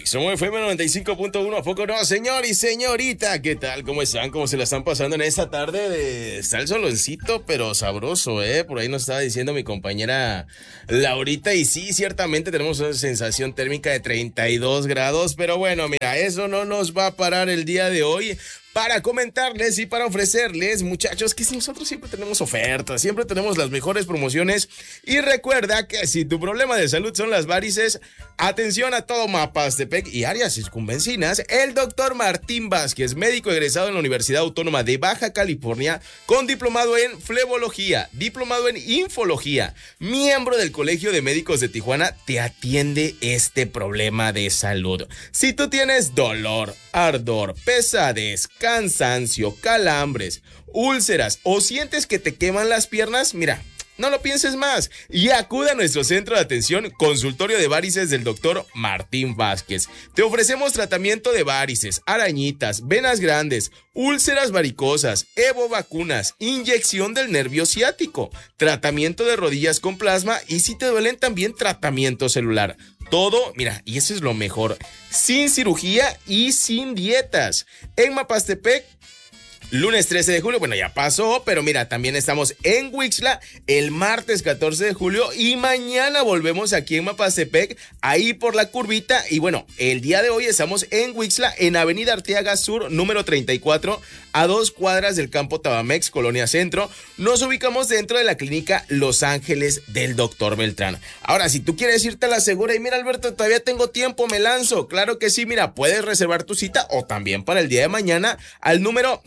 Somos FM 95.1, ¿a poco no? Señor y señorita, ¿qué tal? ¿Cómo están? ¿Cómo se la están pasando en esta tarde Está el soloncito, pero sabroso, ¿eh? Por ahí nos estaba diciendo mi compañera Laurita, y sí, ciertamente tenemos una sensación térmica de 32 grados, pero bueno, mira, eso no nos va a parar el día de hoy para comentarles y para ofrecerles, muchachos, que nosotros siempre tenemos ofertas, siempre tenemos las mejores promociones. Y recuerda que si tu problema de salud son las varices, atención a todo Mapastepec y áreas circunvecinas, el doctor Martín Vázquez, médico egresado en la Universidad Autónoma de Baja California, con diplomado en flebología, diplomado en infología, miembro del Colegio de Médicos de Tijuana, te atiende este problema de salud. Si tú tienes dolor, ardor, pesadez, cansancio, calambres, úlceras o sientes que te queman las piernas, mira, no lo pienses más y acude a nuestro centro de atención Consultorio de Varices del doctor Martín Vázquez. Te ofrecemos tratamiento de varices, arañitas, venas grandes, úlceras varicosas, vacunas, inyección del nervio ciático, tratamiento de rodillas con plasma y si te duelen también tratamiento celular. Todo, mira, y eso es lo mejor, sin cirugía y sin dietas. En Mapastepec, lunes 13 de julio, bueno, ya pasó, pero mira, también estamos en Huixla el martes 14 de julio y mañana volvemos aquí en Mapastepec, ahí por la curvita. Y bueno, el día de hoy estamos en Huixla, en Avenida Arteaga Sur, número 34, a 2 cuadras del Campo Tabamex, Colonia Centro. Nos ubicamos dentro de la clínica Los Ángeles del Dr. Beltrán. Ahora, si tú quieres irte a la segura y mira, Alberto, todavía tengo tiempo, me lanzo. Claro que sí, mira, puedes reservar tu cita o también para el día de mañana al número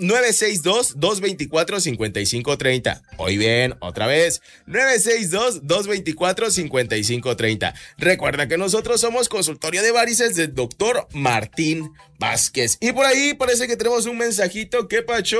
962-224-5530. Hoy bien, otra vez, 962-224-5530. Recuerda que nosotros somos Consultorio de Varices del doctor Martín Vázquez. Y por ahí parece que tenemos un mensajito. ¿Qué pacho?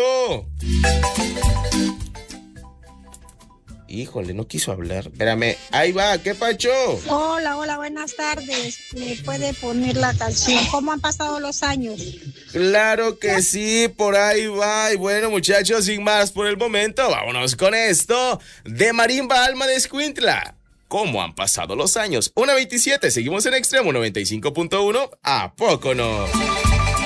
Híjole, no quiso hablar. Espérame, ahí va, ¿qué pacho? Hola, buenas tardes. ¿Me puede poner la canción? ¿Cómo han pasado los años? Claro que sí, por ahí va. Y bueno, muchachos, sin más por el momento, vámonos con esto de Marimba Alma de Escuintla. ¿Cómo han pasado los años? 1:27, seguimos en Extremo 95.1. ¿A poco no?